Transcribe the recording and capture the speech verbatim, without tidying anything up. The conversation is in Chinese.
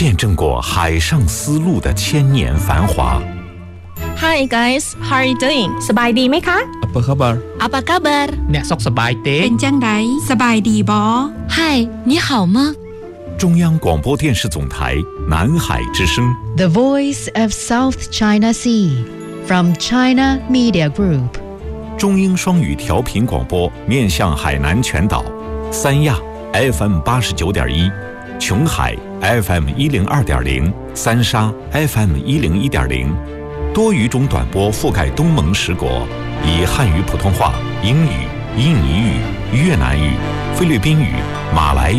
见证过海上丝路的千年繁华。 Hi guys, how are you doing? สบายดีไหมคะ Apa khabar? Apa kabar? អ្នកសុខសប្បាយទេเป็นจังไดสบายดีบ่ Hi, 你好吗？ 中央广播电视总台南海之声 The Voice of South China Sea from China Media Group 中英双语调频广播面向海南全岛，三亚 F M 八十九点一，琼海 F M 一零二点零，三沙 F M 一零一点零，多语种短波覆盖东盟十国，以汉语普通话、英语、印尼语、越南语、菲律宾语、马来语